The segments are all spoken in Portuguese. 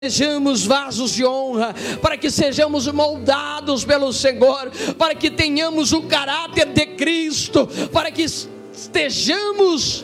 Sejamos vasos de honra, para que sejamos moldados pelo Senhor, para que tenhamos o caráter de Cristo, para que estejamos,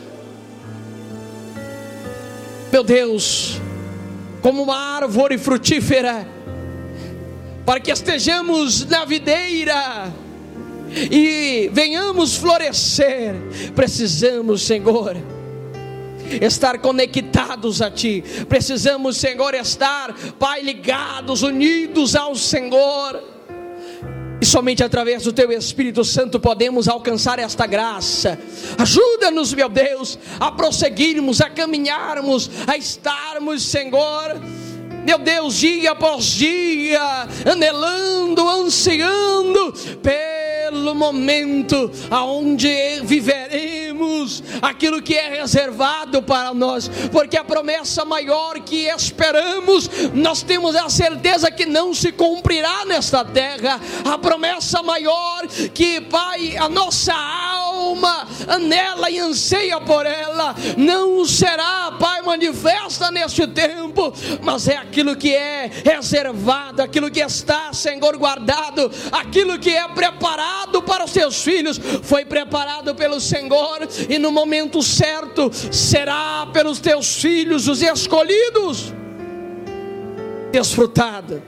meu Deus, como uma árvore frutífera, para que estejamos na videira e venhamos florescer. Precisamos, Senhor, estar conectados a Ti. Precisamos, Senhor, estar, Pai, ligados, unidos ao Senhor. E somente através do Teu Espírito Santo podemos alcançar esta graça. Ajuda-nos, meu Deus, a prosseguirmos, a caminharmos, a estarmos, Senhor, meu Deus, dia após dia, anelando, ansiando pelo momento aonde viveremos aquilo que é reservado para nós, porque a promessa maior que esperamos, nós temos a certeza que não se cumprirá nesta terra. A promessa maior que, Pai, a nossa alma anela e anseia por ela, não será, Pai, manifesta neste tempo, mas é aquilo que é reservado, aquilo que está, Senhor, guardado, aquilo que é preparado para os Teus filhos, foi preparado pelo Senhor, e no momento certo será pelos Teus filhos, os escolhidos, desfrutado.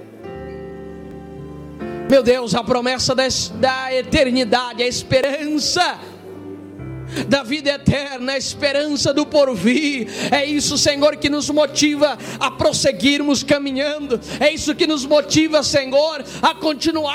Meu Deus, a promessa da eternidade, a esperança da vida eterna, a esperança do porvir, é isso, Senhor, que nos motiva a prosseguirmos caminhando, é isso que nos motiva, Senhor, a continuar